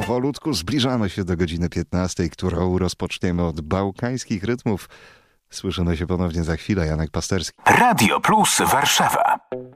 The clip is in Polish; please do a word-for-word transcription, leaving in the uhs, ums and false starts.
powolutku zbliżamy się do godziny piętnastej, którą rozpoczniemy od bałkańskich rytmów. Słyszymy się ponownie za chwilę. Janek Pasterski. Radio Plus Warszawa.